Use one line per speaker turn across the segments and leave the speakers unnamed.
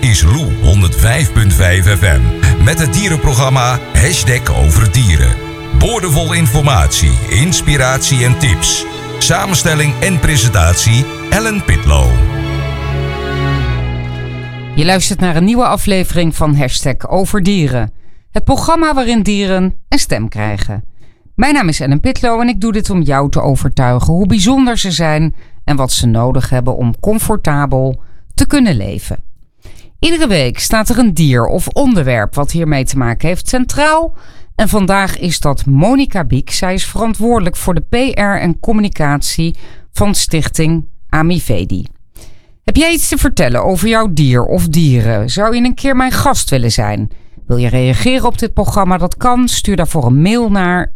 is Lou 105.5 FM met het dierenprogramma #over dieren. Boordevol informatie, inspiratie en tips. Samenstelling en presentatie Ellen Pitlow.
Je luistert naar een nieuwe aflevering van #over dieren. Het programma waarin dieren een stem krijgen. Mijn naam is Ellen Pitlow en ik doe dit om jou te overtuigen hoe bijzonder ze zijn en wat ze nodig hebben om comfortabel te kunnen leven. Iedere week staat er een dier of onderwerp wat hiermee te maken heeft centraal. En vandaag is dat Monica Biek. Zij is verantwoordelijk voor de PR en communicatie van Stichting Amivedi. Heb jij iets te vertellen over jouw dier of dieren? Zou je een keer mijn gast willen zijn? Wil je reageren op dit programma? Dat kan. Stuur daarvoor een mail naar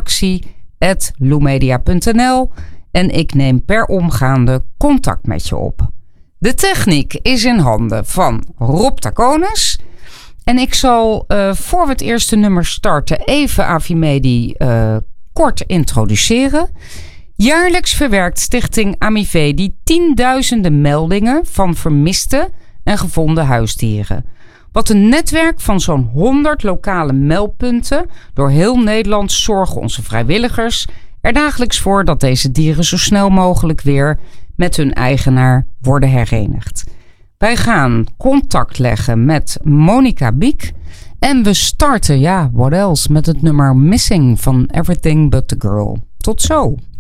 redactie@loemedia.nl en ik neem per omgaande contact met je op. De techniek is in handen van Rob Taconis. En ik zal, voor we het eerste nummer starten, even Amivedi kort introduceren. Jaarlijks verwerkt Stichting Amivedi tienduizenden meldingen van vermiste en gevonden huisdieren. Wat een netwerk van zo'n 100 lokale meldpunten door heel Nederland zorgen onze vrijwilligers er dagelijks voor dat deze dieren zo snel mogelijk weer met hun eigenaar worden herenigd. Wij gaan contact leggen met Monica Biek en we starten, what else, met het nummer Missing van Everything But The Girl. Tot zo!